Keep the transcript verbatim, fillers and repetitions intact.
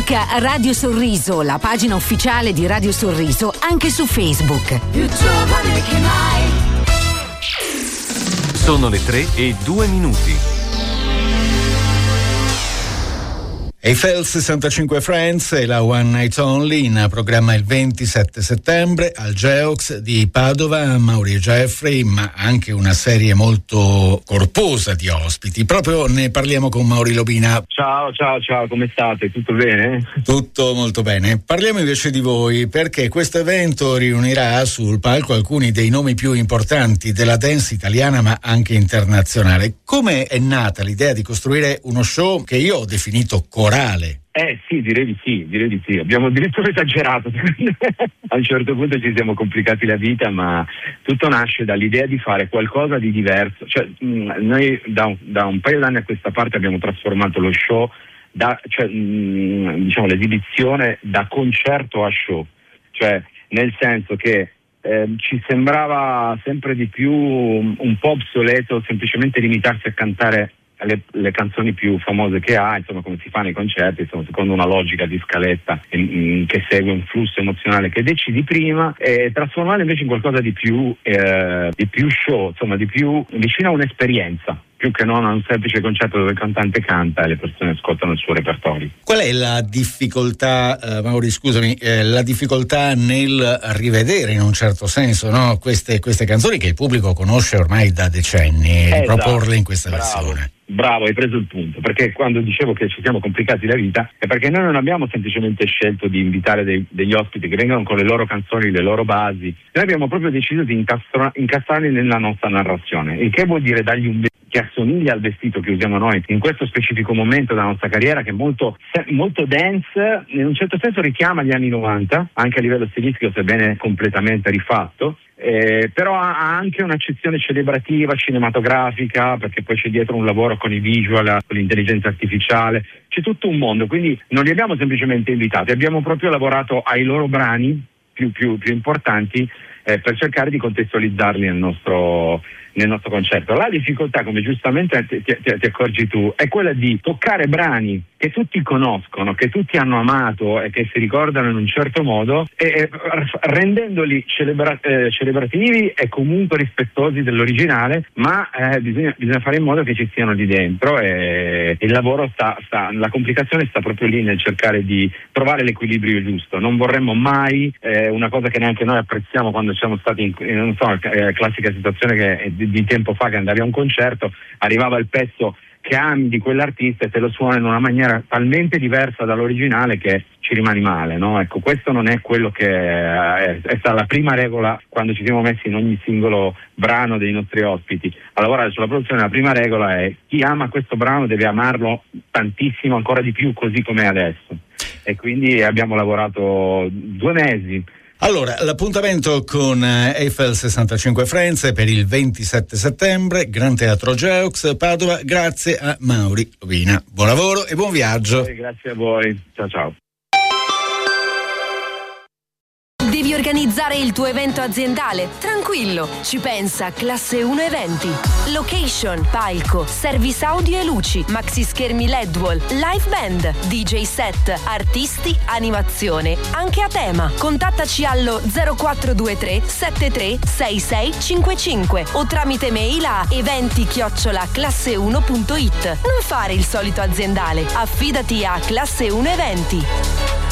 Cerca Radio Sorriso, la pagina ufficiale di Radio Sorriso, anche su Facebook. Più giovane che mai. Sono le tre e due minuti. Eiffel sessantacinque Friends e la One Night Only in programma il ventisette settembre al Geox di Padova, Mauri e Jeffrey, ma anche una serie molto corposa di ospiti. Proprio ne parliamo con Mauri Lobina. Ciao, ciao, ciao, come state? Tutto bene? Tutto molto bene. Parliamo invece di voi, perché questo evento riunirà sul palco alcuni dei nomi più importanti della dance italiana ma anche internazionale. Come è nata l'idea di costruire uno show che io ho definito corale? Eh sì, direi di sì, direi di sì. Abbiamo addirittura esagerato. A un certo punto ci siamo complicati la vita, ma tutto nasce dall'idea di fare qualcosa di diverso. Cioè, mh, noi da un, da un paio d'anni a questa parte abbiamo trasformato lo show, da, cioè, mh, diciamo l'esibizione da concerto a show. Cioè, nel senso che eh, ci sembrava sempre di più un, un po' obsoleto semplicemente limitarsi a cantare Le, le canzoni più famose che ha, insomma, come si fa nei concerti, insomma, secondo una logica di scaletta in, in, che segue un flusso emozionale che decidi prima, e trasformarlo invece in qualcosa di più eh, di più show, insomma, di più vicino a un'esperienza, più che non a un semplice concerto dove il cantante canta e le persone ascoltano il suo repertorio. Qual è la difficoltà, eh, Mauri, scusami, eh, la difficoltà nel rivedere in un certo senso, no, queste, queste canzoni che il pubblico conosce ormai da decenni, e esatto, proporle in questa bravo. versione? Bravo, hai preso il punto, perché quando dicevo che ci siamo complicati la vita è perché noi non abbiamo semplicemente scelto di invitare dei, degli ospiti che vengono con le loro canzoni, le loro basi. Noi abbiamo proprio deciso di incastra- incastrarli nella nostra narrazione, il che vuol dire dargli un vestito che assomiglia al vestito che usiamo noi in questo specifico momento della nostra carriera, che è molto, molto dance, in un certo senso richiama gli anni novanta, anche a livello stilistico, sebbene completamente rifatto. Eh, però ha anche un'accezione celebrativa, cinematografica, perché poi c'è dietro un lavoro con i visual, con l'intelligenza artificiale, c'è tutto un mondo, quindi non li abbiamo semplicemente invitati, abbiamo proprio lavorato ai loro brani più, più, più importanti eh, per cercare di contestualizzarli nel nostro, nel nostro concerto. La difficoltà, come giustamente ti, ti, ti accorgi tu, è quella di toccare brani che tutti conoscono, che tutti hanno amato e che si ricordano in un certo modo, e, e rendendoli celebra- eh, celebrativi e comunque rispettosi dell'originale, ma eh, bisogna, bisogna fare in modo che ci siano lì dentro, e il lavoro sta, sta, la complicazione sta proprio lì nel cercare di trovare l'equilibrio giusto. Non vorremmo mai eh, una cosa che neanche noi apprezziamo quando siamo stati in, in non so, eh, classica situazione che di, di tempo fa, che andavi a un concerto, arrivava il pezzo che ami di quell'artista e te lo suona in una maniera talmente diversa dall'originale che ci rimani male, no? Ecco, questo non è quello che è, è stata la prima regola quando ci siamo messi in ogni singolo brano dei nostri ospiti a lavorare sulla produzione. La prima regola è: chi ama questo brano deve amarlo tantissimo, ancora di più, così com'è adesso. E quindi abbiamo lavorato due mesi. Allora, l'appuntamento con Eiffel sessantacinque Friends per il ventisette settembre, Gran Teatro Geox, Padova. Grazie a Mauri Lobina. Buon lavoro e buon viaggio. Eh, grazie a voi. Ciao ciao. Devi organizzare il tuo evento aziendale? Tranquillo, ci pensa Classe uno Eventi. Location, palco, service audio e luci, maxi schermi L E D wall, live band, D J set, artisti, animazione, anche a tema. Contattaci allo zero quattro due tre sette tre sei sei cinque cinque o tramite mail a eventi chiocciola classe uno punto it. Non fare il solito aziendale, affidati a Classe uno Eventi.